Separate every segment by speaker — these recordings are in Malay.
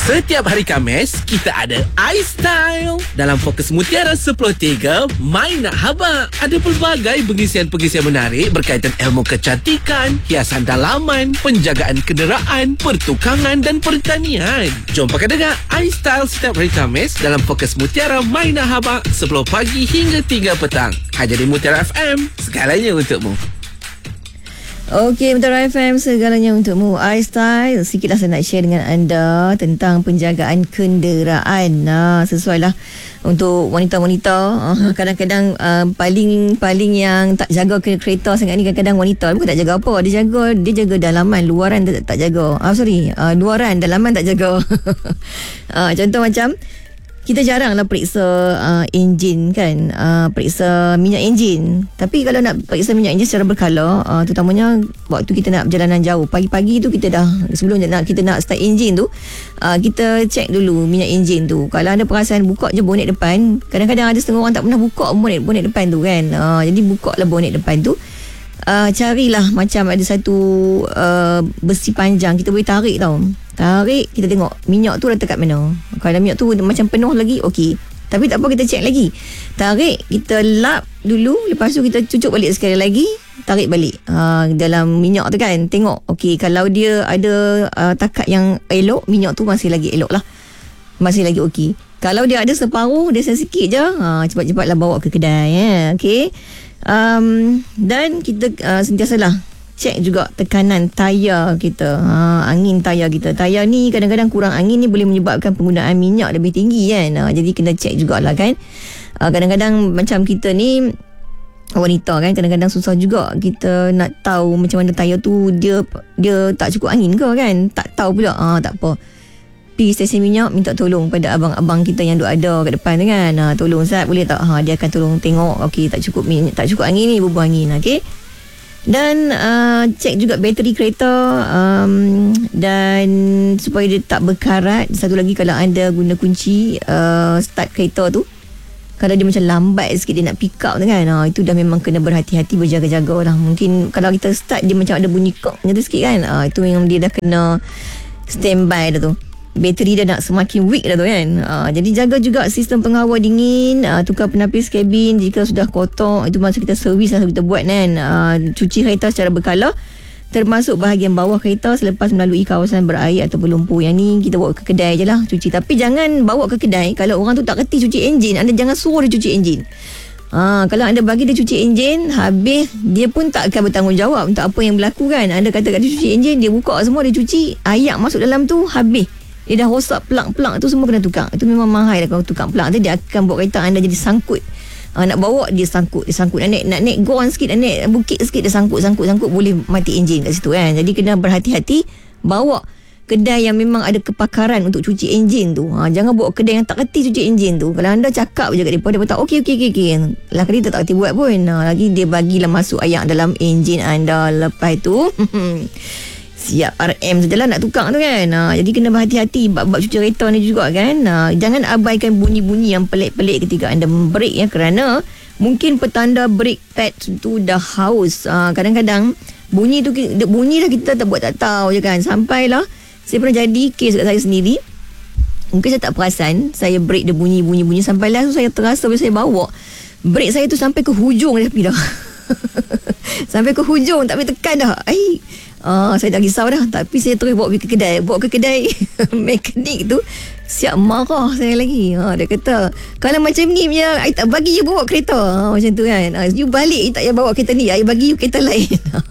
Speaker 1: Setiap hari Khamis, kita ada iStyle. Dalam Fokus Mutiara 10.3, Mai Nak Habaq. Ada pelbagai pengisian-pengisian menarik berkaitan ilmu kecantikan, hiasan dalaman, penjagaan kenderaan, pertukangan dan pertanian. Jom pakai dengar iStyle setiap hari Khamis dalam Fokus Mutiara Mai Nak Habaq 10 pagi hingga 3 petang. Hanya di Mutiara FM, segalanya untukmu.
Speaker 2: Okey, Mutiara FM, segalanya untukmu. iStyle, sikitlah saya nak share dengan anda tentang penjagaan kenderaan. Sesuai lah untuk wanita-wanita. Kadang-kadang paling yang tak jaga kereta sangat ni kadang-kadang wanita. Bukan tak jaga apa, dia jaga dalaman, luaran tak jaga. Luaran, dalaman tak jaga. Contoh macam kita jaranglah periksa enjin kan, periksa minyak enjin. Tapi kalau nak periksa minyak enjin secara berkala, terutamanya waktu kita nak perjalanan jauh, pagi-pagi tu kita dah, sebelum kita nak start enjin tu, kita check dulu minyak enjin tu. Kalau ada perasan buka je bonet depan, kadang-kadang ada setengah orang tak pernah buka bonet depan tu kan. Jadi buka lah bonet depan tu. Carilah macam ada satu besi panjang, kita boleh tarik tau. Tarik, kita tengok minyak tu letak kat mana. Kalau minyak tu macam penuh lagi, okey. Tapi tak apa, kita check lagi. Tarik, kita lap dulu. Lepas tu kita cucuk balik sekali lagi. Tarik balik dalam minyak tu kan. Tengok, okey, kalau dia ada takat yang elok, minyak tu masih lagi elok lah, masih lagi okey. Kalau dia ada separuh, dia sikit je, cepat-cepatlah bawa ke kedai ya. Okey. Dan kita sentiasalah cek juga tekanan tayar kita, angin tayar kita. Tayar ni kadang-kadang kurang angin ni boleh menyebabkan penggunaan minyak lebih tinggi kan. Jadi kena cek jugalah kan. Kadang-kadang macam kita ni wanita kan, kadang-kadang susah juga kita nak tahu macam mana tayar tu dia tak cukup angin ke kan. Tak tahu pula. Tak apa, pergi stesen minyak, minta tolong pada abang-abang kita yang ada kat depan tu kan. Tolong Zat, boleh tak? Dia akan tolong tengok, okey, tak cukup minyak, tak cukup angin ni, bubuh angin. Okey. Dan cek juga bateri kereta, dan supaya dia tak berkarat. Satu lagi, kalau anda guna kunci start kereta tu, kalau dia macam lambat sikit dia nak pick up tu kan, itu dah memang kena berhati-hati, berjaga-jaga lah. Mungkin kalau kita start dia macam ada bunyi kok macam tu sikit kan, itu memang dia dah kena standby dah tu. Bateri dah nak semakin weak dah tu kan. Jadi jaga juga sistem pengawal dingin, tukar penapis kabin jika sudah kotor. Itu masa kita servis lah, kita buat kan. Cuci kereta secara berkala, termasuk bahagian bawah kereta selepas melalui kawasan berair ataupun lumpur. Yang ni kita bawa ke kedai je lah cuci. Tapi jangan bawa ke kedai kalau orang tu tak kerti cuci enjin. Anda jangan suruh dia cuci enjin. Kalau anda bagi dia cuci enjin, habis dia pun tak akan bertanggungjawab untuk apa yang berlaku kan. Anda kata kat dia cuci enjin, dia buka semua, dia cuci, ayak masuk dalam tu, habis. Dia dah rosak plug tu semua kena tukar. Itu memang mahal lah kalau tukar plug tu. Dia akan buat kereta anda jadi sangkut. Nak bawa dia sangkut. Nak naik gong sikit, nak naik bukit sikit, dia sangkut, boleh mati enjin kat situ kan. Jadi kena berhati-hati, bawa kedai yang memang ada kepakaran untuk cuci enjin tu. Jangan bawa kedai yang tak kerti cuci enjin tu. Kalau anda cakap je kat mereka, dia kata okey. Lah dia tak kerti buat pun. Lagi dia bagilah masuk ayak dalam enjin anda. Lepas tu siap RM sajalah nak tukar tu kan. Jadi kena berhati-hati bab cuci kereta ni juga kan. Jangan abaikan bunyi-bunyi yang pelik-pelik ketika anda brake ya, kerana mungkin petanda brake pad tu dah haus. Kadang-kadang bunyi dah kita tak buat tak tahu je kan. Sampailah saya pernah jadi kes kat saya sendiri. Mungkin saya tak perasan, saya brake dia bunyi sampailah tu saya terasa bila saya bawa brake saya tu sampai ke hujung dia dah. Sampai ke hujung tak boleh tekan dah. Saya dah risau dah. Tapi saya terus bawa ke kedai mekanik tu siap marah saya lagi. Dia kata, kalau macam ni punya, I tak bagi you bawa kereta. Macam tu kan. You balik, you tak payah bawa kereta ni, I bagi you kereta lain.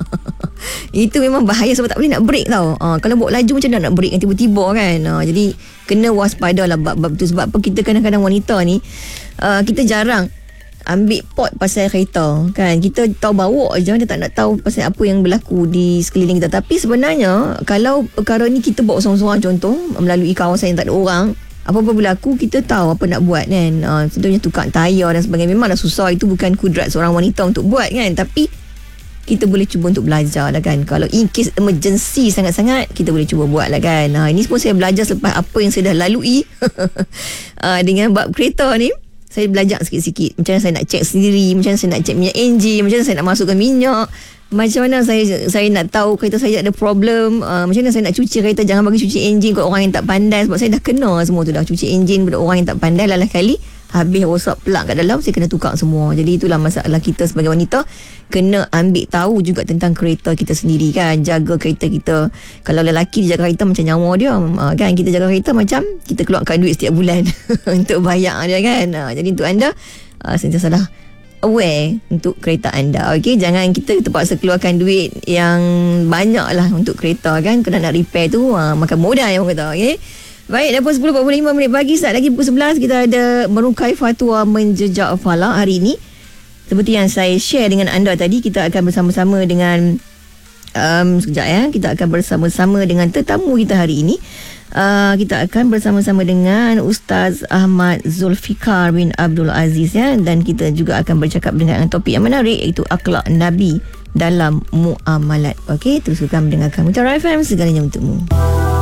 Speaker 2: Itu memang bahaya sebab tak boleh nak break tau. Kalau bawa laju macam mana nak break tiba-tiba kan. Jadi kena waspada lah bab tu. Sebab apa kita kadang-kadang wanita ni, kita jarang ambil pot pasal kereta kan. Kita tahu bawa je, kita tak nak tahu pasal apa yang berlaku di sekeliling kita. Tapi sebenarnya kalau perkara ni kita bawa seorang-seorang, contoh melalui kawasan yang tak ada orang, apa-apa berlaku kita tahu apa nak buat kan. Contohnya tukar tayar dan sebagainya. Memanglah susah, itu bukan kudrat seorang wanita untuk buat kan. Tapi kita boleh cuba untuk belajar lah kan. Kalau in case emergency sangat-sangat, kita boleh cuba buat lah kan. Ini semua saya belajar selepas apa yang saya dah lalui dengan bab kereta ni. Saya belajar sikit-sikit macam mana saya nak cek sendiri, macam mana saya nak cek minyak enjin, macam mana saya nak masukkan minyak. Macam mana saya nak tahu kereta saya ada problem, macam mana saya nak cuci kereta. Jangan bagi cuci enjin kat orang yang tak pandai. Sebab saya dah kena semua tu dah. Cuci enjin pada orang yang tak pandai, lalah kali habis rosak plug kat dalam, saya kena tukar semua. Jadi itulah masalah kita sebagai wanita. Kena ambil tahu juga tentang kereta kita sendiri kan. Jaga kereta kita. Kalau lelaki dia jaga kereta macam nyawa dia kan. Kita jaga kereta macam kita keluarkan duit setiap bulan untuk bayar dia kan. Jadi untuk anda sentiasalah aware untuk kereta anda. Okey, jangan kita terpaksa keluarkan duit yang banyak lah untuk kereta kan. Kena nak repair tu makan modal yang orang kata. Okey, baik, dah pukul 10.45 minit pagi. Saat lagi pukul 11 kita ada merukai fatwa menjejak falak hari ini. Seperti yang saya share dengan anda tadi, kita akan bersama-sama dengan sekejap ya, kita akan bersama-sama dengan tetamu kita hari ini. Kita akan bersama-sama dengan Ustaz Ahmad Zulfikar bin Abdul Aziz ya, dan kita juga akan bercakap dengan topik yang menarik, iaitu akhlak Nabi dalam muamalat. Okey, terus kami mendengarkan Mutiara FM, segalanya untukmu.